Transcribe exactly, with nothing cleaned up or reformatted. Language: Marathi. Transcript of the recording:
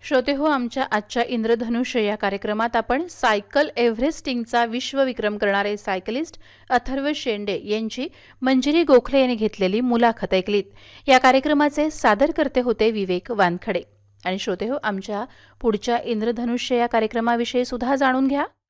श्रोते हो, आमच्या आजच्या इंद्रधनुष्य या कार्यक्रमात आपण सायकल एव्हरेस्टिंगचा विश्वविक्रम करणारे सायकलिस्ट अथर्व शेंडे यांची मंजिरी गोखले यांनी घेतलेली मुलाखत ऐकलीत. या कार्यक्रमाचे सादरकर्ते होते विवेक वानखडे. आणि श्रोते हो, आमच्या पुढच्या इंद्रधनुष्य या कार्यक्रमाविषयी सुद्धा जाणून घ्या.